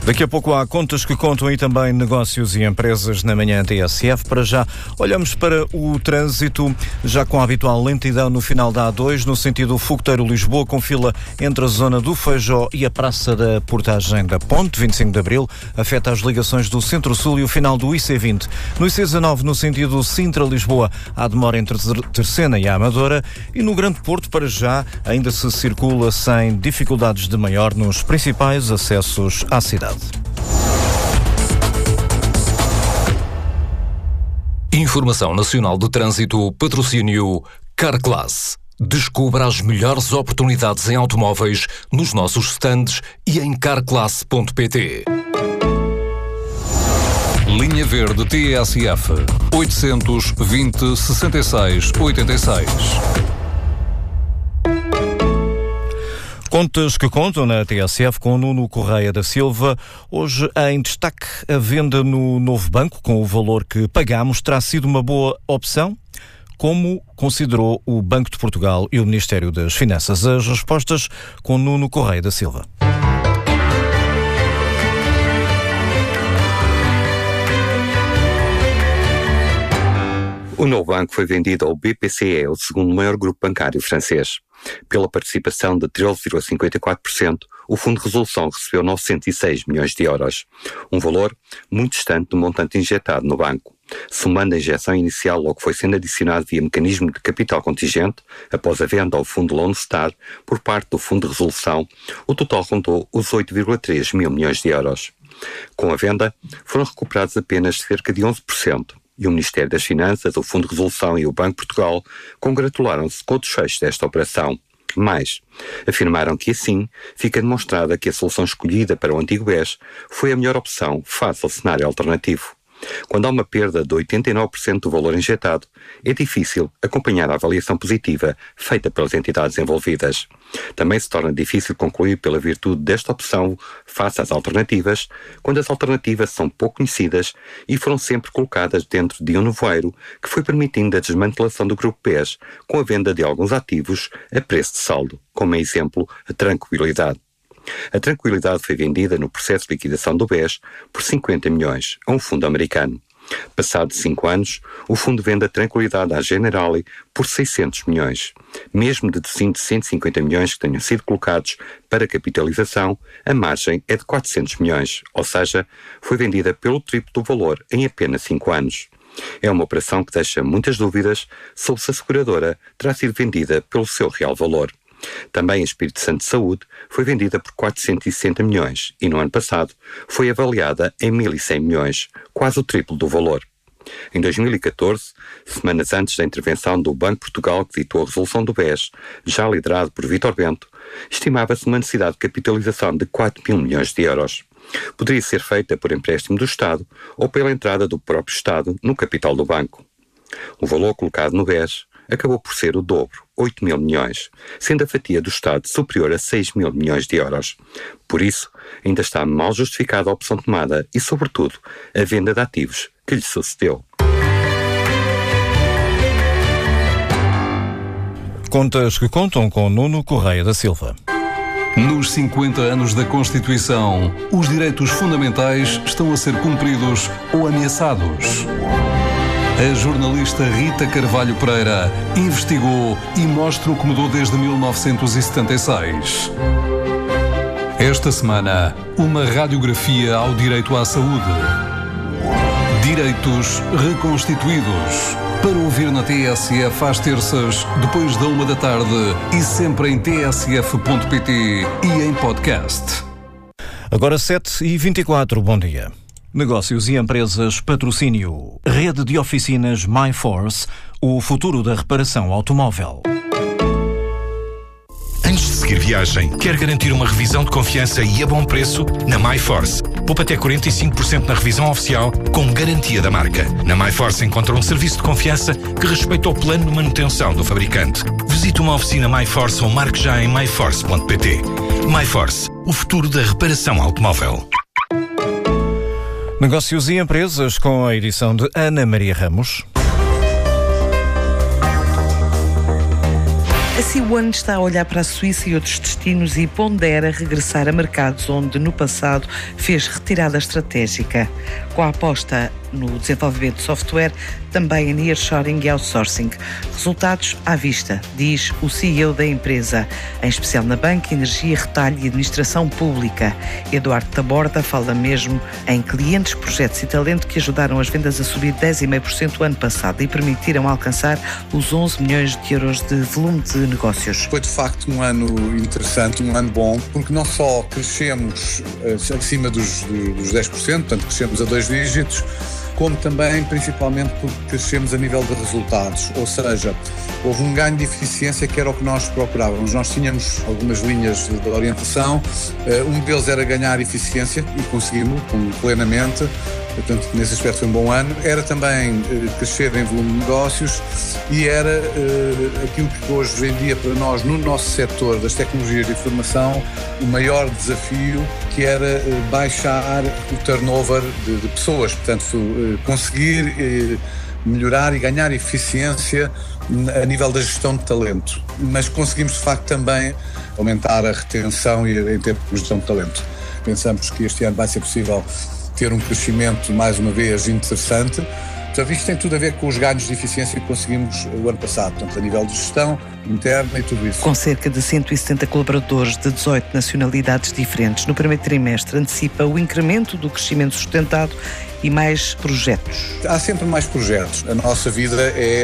Daqui a pouco há contas que contam e também negócios e empresas na manhã TSF. Para já, olhamos para o trânsito, já com a habitual lentidão no final da A2, no sentido Fogoteiro-Lisboa, com fila entre a zona do Feijó e a Praça da Portagem da Ponte, 25 de Abril, afeta as ligações do Centro-Sul e o final do IC20. No IC19, no sentido Sintra-Lisboa, há demora entre Terceira e a Amadora, e no Grande Porto, para já, ainda se circula sem dificuldades de maior nos principais acessos à cidade. Informação Nacional de Trânsito, patrocínio Carclass. Descubra as melhores oportunidades em automóveis nos nossos stands e em carclass.pt. Linha Verde TSF 820-66-86. Contas que contam na TSF com Nuno Correia da Silva. Hoje em destaque a venda no novo banco, com o valor que pagamos, terá sido uma boa opção? Como considerou o Banco de Portugal e o Ministério das Finanças? As respostas com Nuno Correia da Silva. O novo banco foi vendido ao BPCE, o segundo maior grupo bancário francês. Pela participação de 13,54%, o Fundo de Resolução recebeu 906 milhões de euros, um valor muito distante do montante injetado no banco. Somando a injeção inicial ao que foi sendo adicionado via mecanismo de capital contingente, após a venda ao Fundo Lone Star por parte do Fundo de Resolução, o total rondou os 8,3 mil milhões de euros. Com a venda, foram recuperados apenas cerca de 11%. E o Ministério das Finanças, o Fundo de Resolução e o Banco de Portugal congratularam-se com o desfecho desta operação. Mas afirmaram que assim fica demonstrada que a solução escolhida para o antigo BES foi a melhor opção face ao cenário alternativo. Quando há uma perda de 89% do valor injetado, é difícil acompanhar a avaliação positiva feita pelas entidades envolvidas. Também se torna difícil concluir pela virtude desta opção face às alternativas, quando as alternativas são pouco conhecidas e foram sempre colocadas dentro de um nevoeiro que foi permitindo a desmantelação do Grupo BES com a venda de alguns ativos a preço de saldo, como exemplo a Tranquilidade. A Tranquilidade foi vendida no processo de liquidação do BES por 50 milhões a um fundo americano. Passados 5 anos, o fundo vende a Tranquilidade à Generali por 600 milhões. Mesmo deduzindo 150 milhões que tenham sido colocados para capitalização, a margem é de 400 milhões, ou seja, foi vendida pelo triplo do valor em apenas 5 anos. É uma operação que deixa muitas dúvidas sobre se a seguradora terá sido vendida pelo seu real valor. Também a Espírito Santo de Saúde foi vendida por 460 milhões e no ano passado foi avaliada em 1.100 milhões, quase o triplo do valor. Em 2014, semanas antes da intervenção do Banco de Portugal que ditou a resolução do BES, já liderado por Vítor Bento, estimava-se uma necessidade de capitalização de 4 mil milhões de euros. Poderia ser feita por empréstimo do Estado ou pela entrada do próprio Estado no capital do banco. O valor colocado no BES acabou por ser o dobro, 8 mil milhões, sendo a fatia do Estado superior a 6 mil milhões de euros. Por isso, ainda está mal justificada a opção tomada e, sobretudo, a venda de ativos que lhe sucedeu. Contas que contam com Nuno Correia da Silva. Nos 50 anos da Constituição, os direitos fundamentais estão a ser cumpridos ou ameaçados. A jornalista Rita Carvalho Pereira investigou e mostra o que mudou desde 1976. Esta semana, uma radiografia ao direito à saúde. Direitos reconstituídos. Para ouvir na TSF às terças, depois da 13h e sempre em tsf.pt e em podcast. Agora 7h24, bom dia. Negócios e empresas, patrocínio. Rede de oficinas MyForce, o futuro da reparação automóvel. Antes de seguir viagem, quer garantir uma revisão de confiança e a bom preço? Na MyForce. Poupa até 45% na revisão oficial, com garantia da marca. Na MyForce encontra um serviço de confiança que respeita o plano de manutenção do fabricante. Visite uma oficina MyForce ou marque já em myforce.pt. MyForce, o futuro da reparação automóvel. Negócios e empresas, com a edição de Ana Maria Ramos. A C1 está a olhar para a Suíça e outros destinos e pondera regressar a mercados onde no passado fez retirada estratégica. Com a aposta no desenvolvimento de software, também em nearshoring e outsourcing. Resultados à vista, diz o CEO da empresa, em especial na banca, energia, retalho e administração pública. Eduardo Taborda fala mesmo em clientes, projetos e talento que ajudaram as vendas a subir 10,5% o ano passado e permitiram alcançar os 11 milhões de euros de volume de negócios. Foi de facto um ano interessante, um ano bom, porque não só crescemos acima dos 10%, portanto crescemos a 2 dígitos, como também, principalmente, porque crescemos a nível de resultados, ou seja, houve um ganho de eficiência que era o que nós procurávamos. Nós tínhamos algumas linhas de orientação, um deles era ganhar eficiência e conseguimos plenamente. Portanto, nesse aspecto foi um bom ano. Era também crescer em volume de negócios e era aquilo que hoje vendia para nós no nosso setor das tecnologias de informação o maior desafio, que era baixar o turnover de pessoas, portanto conseguir melhorar e ganhar eficiência a nível da gestão de talento. Mas conseguimos de facto também aumentar a retenção e em termos de gestão de talento. Pensamos que este ano vai ser possível ter um crescimento, mais uma vez, interessante. Portanto, isto tem tudo a ver com os ganhos de eficiência que conseguimos o ano passado, portanto, a nível de gestão interna e tudo isso. Com cerca de 170 colaboradores de 18 nacionalidades diferentes, no primeiro trimestre antecipa o incremento do crescimento sustentado e mais projetos. Há sempre mais projetos. A nossa vida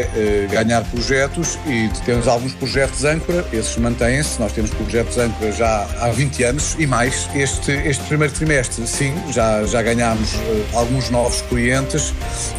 é ganhar projetos e temos alguns projetos âncora, esses mantêm-se. Nós temos projetos âncora já há 20 anos e mais. Este primeiro trimestre, sim, já ganhámos alguns novos clientes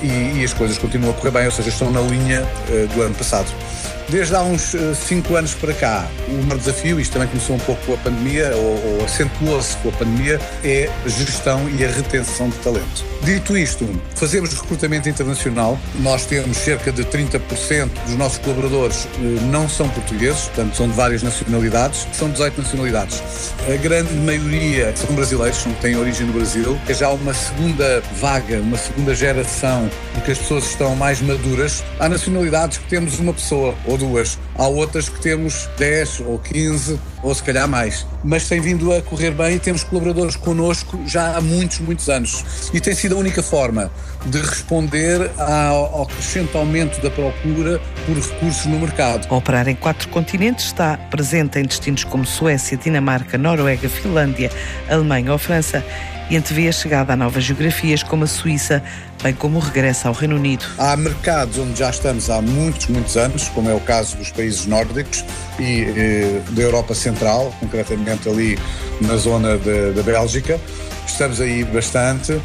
e as coisas continuam a correr bem, ou seja, estão na linha do ano passado. Desde há uns 5 anos para cá, o maior desafio, isto também começou um pouco com a pandemia, ou acentuou-se com a pandemia, é a gestão e a retenção de talento. Dito isto, fazemos recrutamento internacional. Nós temos cerca de 30% dos nossos colaboradores não são portugueses, portanto são de várias nacionalidades, são 18 nacionalidades. A grande maioria são brasileiros, têm origem no Brasil. É já uma segunda vaga, uma segunda geração, porque as pessoas estão mais maduras. Há nacionalidades que temos uma pessoa ou duas, há outras que temos 10 ou 15 ou se calhar mais, mas tem vindo a correr bem e temos colaboradores connosco já há muitos anos e tem sido a única forma de responder ao crescente aumento da procura por recursos no mercado. A operar em 4 continentes, está presente em destinos como Suécia, Dinamarca, Noruega, Finlândia, Alemanha ou França e antevê a chegada a novas geografias como a Suíça, bem como o regresso ao Reino Unido. Há mercados onde já estamos há muitos anos, como é o caso dos países nórdicos e da Europa Central, concretamente ali na zona da Bélgica. Estamos aí bastante.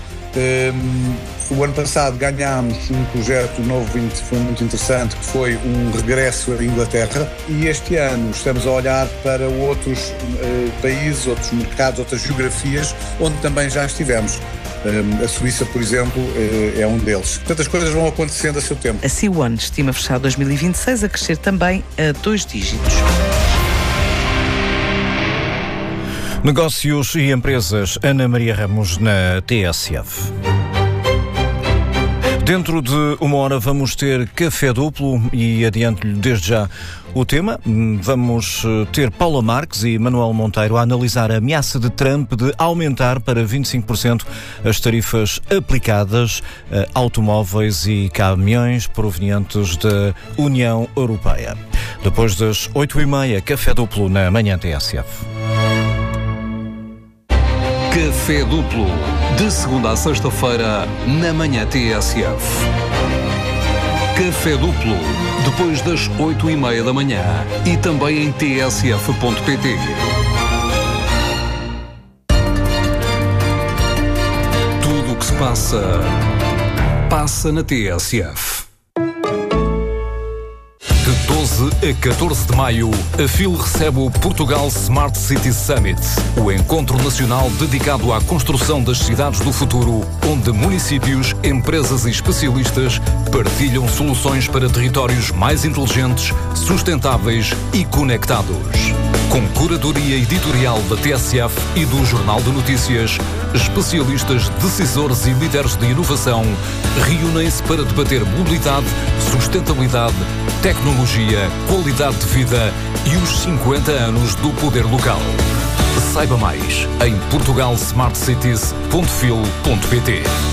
O ano passado ganhámos um projeto novo que foi muito interessante, que foi um regresso à Inglaterra, e este ano estamos a olhar para outros países, outros mercados, outras geografias, onde também já estivemos. A Suíça, por exemplo, é um deles. Portanto, as coisas vão acontecendo a seu tempo. A C1 estima fechar 2026 a crescer também a 2 dígitos. Negócios e empresas, Ana Maria Ramos, na TSF. Dentro de uma hora vamos ter café duplo e adianto-lhe desde já o tema. Vamos ter Paula Marques e Manuel Monteiro a analisar a ameaça de Trump de aumentar para 25% as tarifas aplicadas a automóveis e caminhões provenientes da União Europeia. Depois das 8h30, café duplo na manhã TSF. Café duplo, de segunda a sexta-feira, na manhã TSF. Café duplo, depois das 8h30 da manhã e também em tsf.pt. Tudo o que se passa na TSF. De 12 a 14 de maio, a FIL recebe o Portugal Smart City Summit, o encontro nacional dedicado à construção das cidades do futuro, onde municípios, empresas e especialistas partilham soluções para territórios mais inteligentes, sustentáveis e conectados. Com curadoria editorial da TSF e do Jornal de Notícias, especialistas, decisores e líderes de inovação reúnem-se para debater mobilidade, sustentabilidade, tecnologia, qualidade de vida e os 50 anos do poder local. Saiba mais em portugalsmartcities.fil.pt.